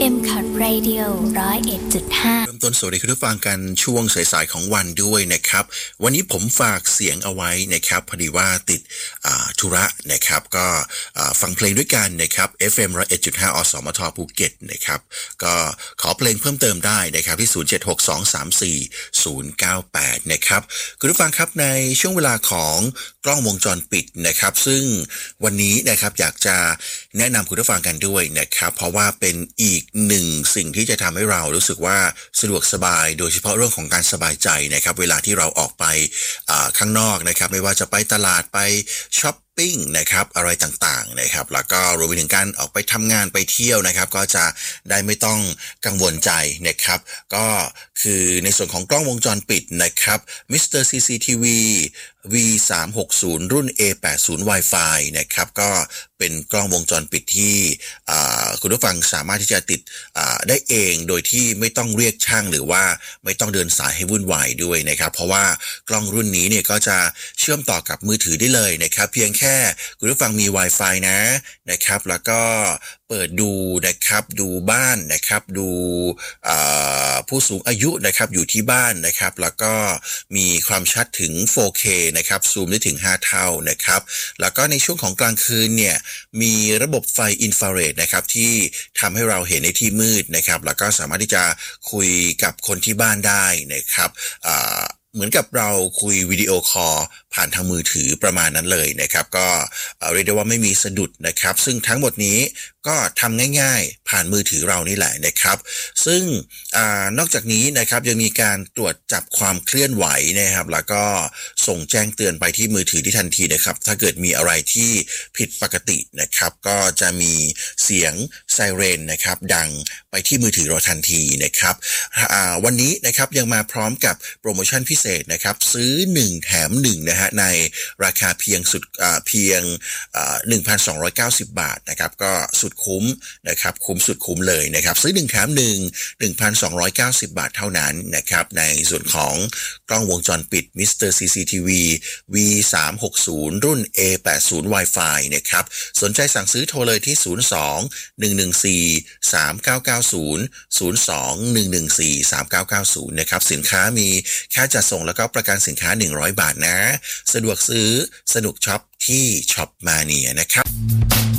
M-Cut Radio 101.5 เริ่มต้นสวัสดีคุณผู้ฟังกันช่วงสายๆของวันด้วยนะครับวันนี้ผมฝากเสียงเอาไว้นะครับพอดีว่าติดธุระนะครับก็ฟังเพลงด้วยกันนะครับ FM 101.5 อสมทภูเก็ตนะครับก็ขอเพลงเพิ่มเติมได้นะครับที่0762340098นะครับคุณผู้ฟังครับในช่วงเวลาของกล้องวงจรปิดนะครับซึ่งวันนี้นะครับอยากจะแนะนำคุณผู้ฟังกันด้วยนะครับเพราะว่าเป็นอีกหนึ่งสิ่งที่จะทำให้เรารู้สึกว่าสะดวกสบายโดยเฉพาะเรื่องของการสบายใจนะครับเวลาที่เราออกไปข้างนอกนะครับไม่ว่าจะไปตลาดไปช้อปปิ้งนะครับอะไรต่างๆนะครับแล้วก็รวมไปถึงการออกไปทำงานไปเที่ยวนะครับก็จะได้ไม่ต้องกังวลใจนะครับก็คือในส่วนของกล้องวงจรปิดนะครับ Mr. CCTV V360 รุ่น A80 Wi-Fi นะครับก็เป็นกล้องวงจรปิดที่คุณผู้ฟังสามารถที่จะติดได้เองโดยที่ไม่ต้องเรียกช่างหรือว่าไม่ต้องเดินสายให้วุ่นวายด้วยนะครับเพราะว่ากล้องรุ่นนี้เนี่ยก็จะเชื่อมต่อกับมือถือได้เลยนะครับเพียงแค่คุณผู้ฟังมี Wi-Fi นะครับแล้วก็เปิดดูนะครับดูบ้านนะครับดูผู้สูงอายุนะครับอยู่ที่บ้านนะครับแล้วก็มีความชัดถึง 4K นะครับซูมได้ถึง5เท่านะครับแล้วก็ในช่วงของกลางคืนเนี่ยมีระบบไฟอินฟราเรดนะครับที่ทำให้เราเห็นในที่มืดนะครับแล้วก็สามารถที่จะคุยกับคนที่บ้านได้นะครับเหมือนกับเราคุยวิดีโอคอลผ่านทางมือถือประมาณนั้นเลยนะครับก็เรียกได้ว่าไม่มีสะดุดนะครับซึ่งทั้งหมดนี้ก็ทำง่ายๆผ่านมือถือเรานี่แหละนะครับซึ่งนอกจากนี้นะครับยังมีการตรวจจับความเคลื่อนไหวนะครับแล้วก็ส่งแจ้งเตือนไปที่มือถือที่ทันทีนะครับถ้าเกิดมีอะไรที่ผิดปกตินะครับก็จะมีเสียงไซเรนนะครับดังไปที่มือถือเราทันทีนะครับวันนี้นะครับยังมาพร้อมกับโปรโมชั่นพิเศษนะครับซื้อ1แถม1นะฮะในราคาเพียง1,290 บาทนะครับก็สุดคุ้มนะครับคุ้มสุดคุ้มเลยนะครับซื้อ1แถม1 1,290 บาทเท่านั้นนะครับในส่วนของกล้องวงจรปิด Mr. CCTV V360 รุ่น A80 Wi-Fi นะครับสนใจสั่งซื้อโทรเลยที่02-114-3990 นะครับสินค้ามีค่าจัดส่งแล้วก็ประกันสินค้า100 บาทนะสะดวกซื้อสนุกช็อปที่ช็อปมาเนียนะครับ